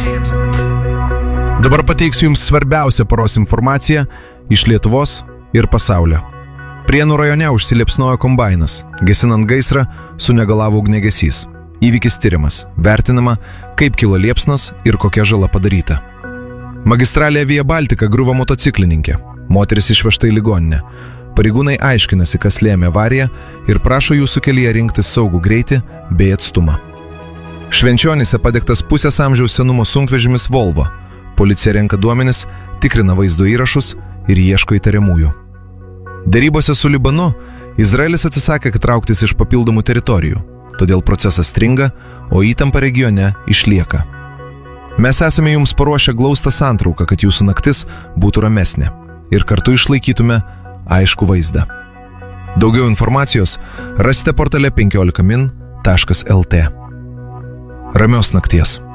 Dabar pateiksiu Jums svarbiausią paros informaciją iš Lietuvos ir pasaulio. Prienų rajone užsiliepsnojo kombainas. Gesinant gaisrą sunegalavo ugniagesys. Įvykis tyrimas. Vertinama, kaip kilo liepsnas ir kokia žala padaryta. Magistralėje Via Baltica griuvo motociklininkė. Moteris išvežta į ligoninę. Pareigūnai aiškinasi, kas lėmė avariją ir prašo jūsų kelyje rinktis saugų greitį bei atstumą. Švenčionyse padegtas pusės amžiaus senumo sunkvežimis Volvo. Policija renka duomenis, tikrina vaizdo įrašus ir ieško įtariamųjų. Derybose su Libanu Izraelis atsisakė trauktis iš papildomų teritorijų, todėl procesas stringa, o įtampa regione išlieka. Mes esame Jums paruošę glaustą santrauką, kad Jūsų naktis būtų ramesnė ir kartu išlaikytume aišku vaizdą. Daugiau informacijos rasite portale 15min.lt. Ramios nakties.